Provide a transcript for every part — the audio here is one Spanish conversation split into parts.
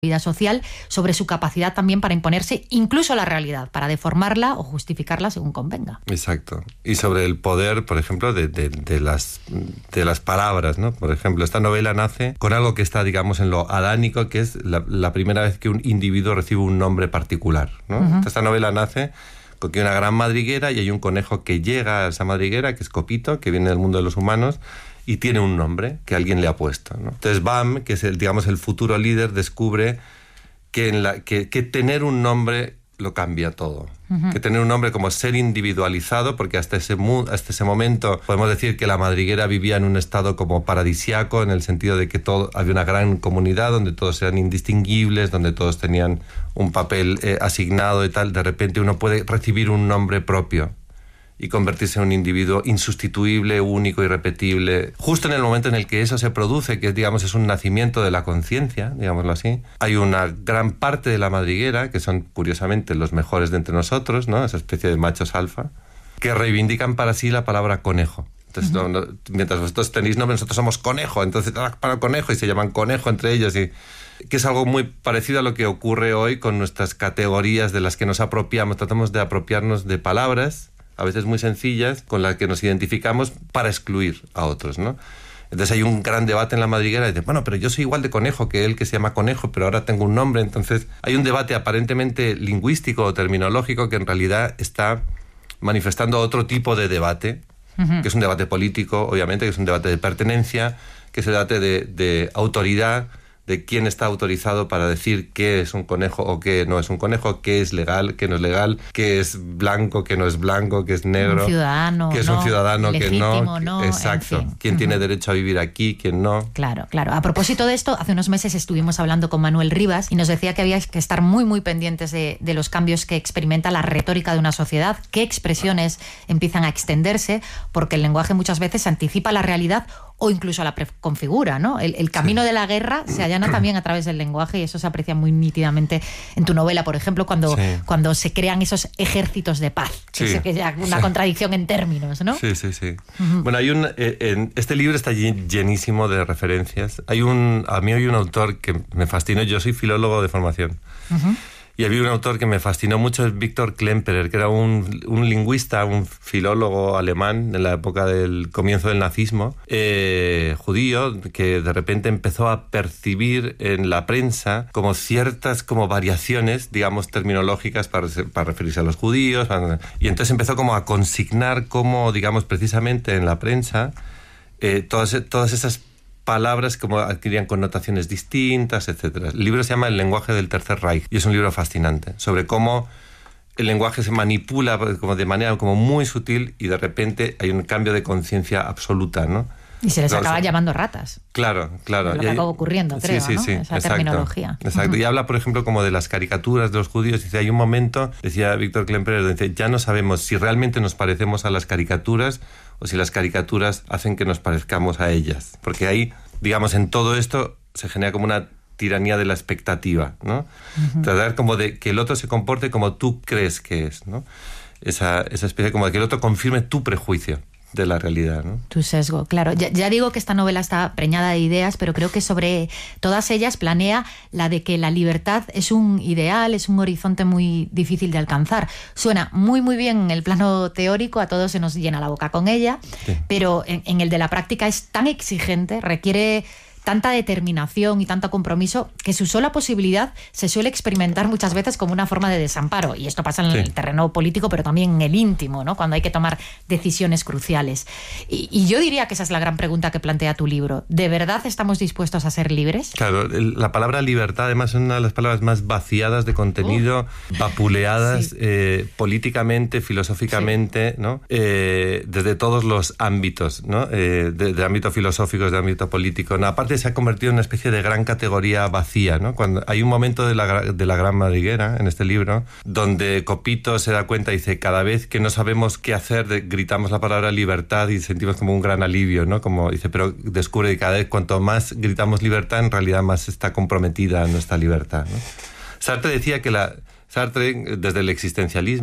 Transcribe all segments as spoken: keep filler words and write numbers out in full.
vida social, sobre su capacidad también para imponerse incluso a la realidad, para deformarla o justificarla según convenga. Exacto. Y sobre el poder, por ejemplo, de, de, de, las, de las palabras, ¿no? Por ejemplo, esta novela nace con algo que está, digamos, en lo adánico, que es la, la primera vez que un individuo recibe un nombre particular, ¿no? Uh-huh. Esta novela nace con que hay una gran madriguera y hay un conejo que llega a esa madriguera, que es Copito, que viene del mundo de los humanos, y tiene un nombre que alguien le ha puesto, ¿no? Entonces Bam, que es el, digamos, el futuro líder, descubre que, en la, que, que tener un nombre lo cambia todo. Uh-huh. Que tener un nombre como ser individualizado, porque hasta ese, hasta ese momento podemos decir que la madriguera vivía en un estado como paradisiaco, en el sentido de que todo, había una gran comunidad donde todos eran indistinguibles, donde todos tenían un papel eh, asignado y tal. De repente uno puede recibir un nombre propio y convertirse en un individuo insustituible, único, irrepetible. Justo en el momento en el que eso se produce, que digamos es un nacimiento de la conciencia, digámoslo así, hay una gran parte de la madriguera, que son curiosamente los mejores de entre nosotros, ¿no? Esa especie de machos alfa, que reivindican para sí la palabra conejo. Entonces, uh-huh. no, no, mientras vosotros tenéis nombre, nosotros somos conejo, entonces para conejo, y se llaman conejo entre ellos, y que es algo muy parecido a lo que ocurre hoy con nuestras categorías de las que nos apropiamos. Tratamos de apropiarnos de palabras a veces muy sencillas, con las que nos identificamos para excluir a otros, ¿no? Entonces hay un gran debate en la madriguera y dice, bueno, pero yo soy igual de conejo que él, que se llama conejo, pero ahora tengo un nombre. Entonces hay un debate aparentemente lingüístico o terminológico que en realidad está manifestando otro tipo de debate, uh-huh. que es un debate político, obviamente, que es un debate de pertenencia, que es el debate de, de autoridad, de quién está autorizado para decir qué es un conejo o qué no es un conejo, qué es legal, qué no es legal, qué es blanco, qué no es blanco, qué es negro, un ciudadano, qué es no, un ciudadano, qué no, no, exacto, en fin. quién uh-huh. tiene derecho a vivir aquí, quién no. Claro, claro. A propósito de esto, hace unos meses estuvimos hablando con Manuel Rivas y nos decía que había que estar muy, muy pendientes de, de los cambios que experimenta la retórica de una sociedad, qué expresiones empiezan a extenderse, porque el lenguaje muchas veces anticipa la realidad o incluso la preconfigura, ¿no? El, el camino sí. de la guerra se allana también a través del lenguaje y eso se aprecia muy nítidamente en tu novela, por ejemplo, cuando, sí. cuando se crean esos ejércitos de paz, sí. que es ya una sí. contradicción en términos, ¿no? Sí, sí, sí. Uh-huh. Bueno, hay un... Eh, en este libro está llenísimo de referencias. Hay un... A mí hay un autor que me fascinó, yo soy filólogo de formación. Uh-huh. Y había un autor que me fascinó mucho, es Viktor Klemperer, que era un, un lingüista, un filólogo alemán en la época del comienzo del nazismo, eh, judío, que de repente empezó a percibir en la prensa como ciertas como variaciones, digamos, terminológicas para, para referirse a los judíos. Para, y entonces empezó como a consignar cómo, digamos, precisamente en la prensa, eh, todas, todas esas palabras como adquirían connotaciones distintas, etcétera. El libro se llama El lenguaje del Tercer Reich y es un libro fascinante sobre cómo el lenguaje se manipula como de manera como muy sutil y de repente hay un cambio de conciencia absoluta, ¿no? Y se les Claro, acaba sí. llamando ratas. Claro, claro. Lo que acaba ocurriendo, creo, sí, sí, ¿no? sí, Esa exacto, terminología. Exacto. Uh-huh. Y habla, por ejemplo, como de las caricaturas de los judíos. Dice, hay un momento, decía Viktor Klemperer, dice, ya no sabemos si realmente nos parecemos a las caricaturas o si las caricaturas hacen que nos parezcamos a ellas. Porque ahí, digamos, en todo esto se genera como una tiranía de la expectativa, ¿no? Uh-huh. Tratar como de que el otro se comporte como tú crees que es, ¿no? Esa, esa especie como de que el otro confirme tu prejuicio de la realidad, ¿no? Tu sesgo, claro. Ya, ya digo que esta novela está preñada de ideas, pero creo que sobre todas ellas planea la de que la libertad es un ideal, es un horizonte muy difícil de alcanzar. Suena muy, muy bien en el plano teórico, a todos se nos llena la boca con ella, sí. pero en, en el de la práctica es tan exigente, requiere tanta determinación y tanto compromiso que su sola posibilidad se suele experimentar muchas veces como una forma de desamparo. Y esto pasa en sí. el terreno político, pero también en el íntimo, ¿no? Cuando hay que tomar decisiones cruciales. Y, y yo diría que esa es la gran pregunta que plantea tu libro. ¿De verdad estamos dispuestos a ser libres? Claro, la palabra libertad además es una de las palabras más vaciadas de contenido, uh. vapuleadas sí. eh, políticamente, filosóficamente, sí. ¿no? Eh, desde todos los ámbitos, ¿no? Eh, de, de ámbito filosófico, de ámbito político, ¿no? Aparte se ha convertido en una especie de gran categoría vacía, ¿no? Cuando hay un momento de la, de la gran madriguera en este libro donde Copito se da cuenta y dice, cada vez que no sabemos qué hacer de, gritamos la palabra libertad y sentimos como un gran alivio, ¿no? Como dice, pero descubre que cada vez cuanto más gritamos libertad, en realidad más está comprometida nuestra libertad, ¿no? Sartre decía que la Sartre, desde el existencialismo,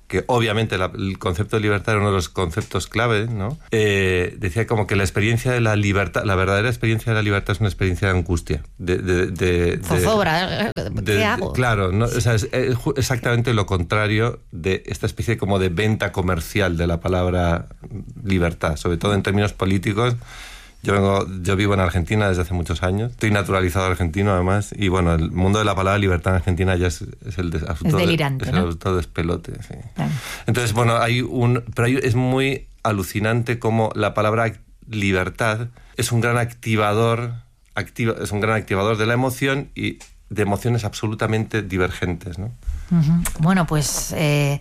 que obviamente la, el concepto de libertad era uno de los conceptos clave, ¿no? Eh, decía como que la experiencia de la libertad, la verdadera experiencia de la libertad es una experiencia de angustia. De, de, de, de, Zozobra, ¿qué de, hago? De, claro, ¿no? O sea, es, es exactamente lo contrario de esta especie como de venta comercial de la palabra libertad, sobre todo en términos políticos. Yo, vengo, yo vivo en Argentina desde hace muchos años. Estoy naturalizado argentino, además. Y bueno, el mundo de la palabra libertad en Argentina ya es, es el des, es delirante, de, ¿no? Es el absoluto despelote, sí. Claro. Entonces, bueno, hay un... Pero hay, es muy alucinante cómo la palabra libertad es un gran activador, activa, es un gran activador de la emoción y de emociones absolutamente divergentes, ¿no? Uh-huh. Bueno, pues... Eh...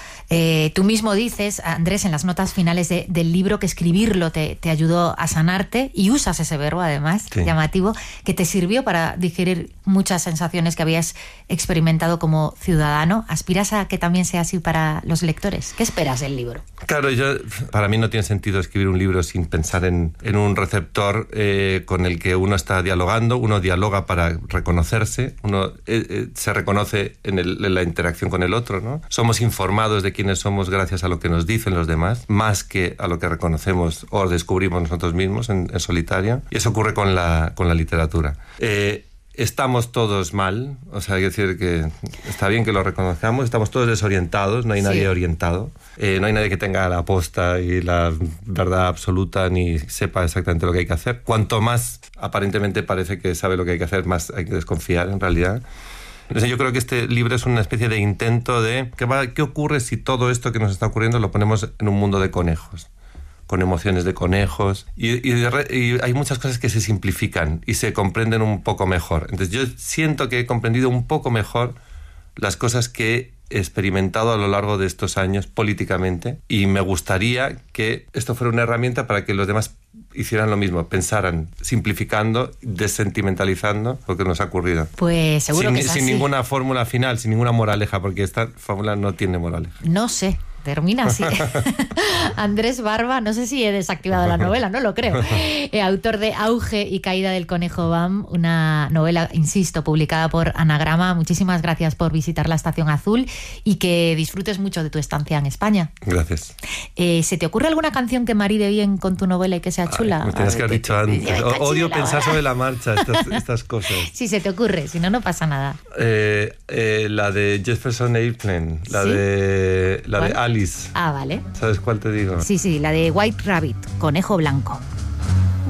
Eh, tú mismo dices, Andrés, en las notas finales de, del libro, que escribirlo te, te ayudó a sanarte, y usas ese verbo, además, sí, llamativo, que te sirvió para digerir muchas sensaciones que habías experimentado como ciudadano. ¿Aspiras a que también sea así para los lectores? ¿Qué esperas del libro? Claro, yo, para mí no tiene sentido escribir un libro sin pensar en, en un receptor eh, con el que uno está dialogando. Uno dialoga para reconocerse, uno eh, eh, se reconoce en, el, en la interacción con el otro, ¿no? Somos informados de quiénes somos gracias a lo que nos dicen los demás, más que a lo que reconocemos o descubrimos nosotros mismos en, en solitario. Y eso ocurre con la, con la literatura. Eh, Estamos todos mal, o sea, hay que decir que está bien que lo reconozcamos, estamos todos desorientados, no hay nadie sí. orientado, eh, no hay nadie que tenga la posta y la verdad absoluta ni sepa exactamente lo que hay que hacer. Cuanto más aparentemente parece que sabe lo que hay que hacer, más hay que desconfiar en realidad. Entonces yo creo que este libro es una especie de intento de ¿qué, va, qué ocurre si todo esto que nos está ocurriendo lo ponemos en un mundo de conejos? Con emociones de conejos, y, y, de re, y hay muchas cosas que se simplifican y se comprenden un poco mejor. Entonces yo siento que he comprendido un poco mejor las cosas que he experimentado a lo largo de estos años políticamente, y me gustaría que esto fuera una herramienta para que los demás hicieran lo mismo, pensaran simplificando, desentimentalizando lo que nos ha ocurrido. Pues seguro sin, que es sin así. Ninguna fórmula final, sin ninguna moraleja, porque esta fórmula no tiene moraleja. No sé. Termina así. Andrés Barba, no sé si he desactivado la novela, no lo creo. Eh, autor de Auge y Caída del Conejo Bam, una novela, insisto, publicada por Anagrama. Muchísimas gracias por visitar la Estación Azul y que disfrutes mucho de tu estancia en España. Gracias. Eh, ¿Se te ocurre alguna canción que maride bien con tu novela y que sea chula? Ay, me tienes que haber dicho antes. Odio pensar sobre la marcha estas, estas cosas. Si se te ocurre, si no, no pasa nada. Eh, eh, la de Jefferson Airplane, la ¿sí? de la ¿Cuál? de Alice. Ah, vale. ¿Sabes cuál te digo? Sí, sí, la de White Rabbit, Conejo Blanco.